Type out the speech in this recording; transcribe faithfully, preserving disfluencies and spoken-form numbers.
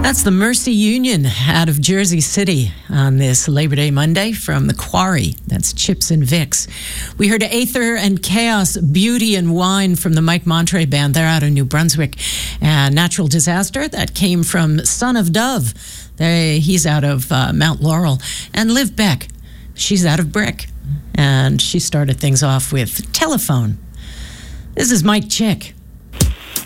That's the Mercy Union out of Jersey City on this Labor Day Monday from the Quarry. That's Chips and Vicks. We heard Aether and Chaos, Beauty and Wine from the Mike Montre Band. They're out of New Brunswick. And Natural Disaster, that came from Son of Dove. They, he's out of uh, Mount Laurel. And Liv Beck, she's out of Brick. And she started things off with Telephone. This is Mike Chick.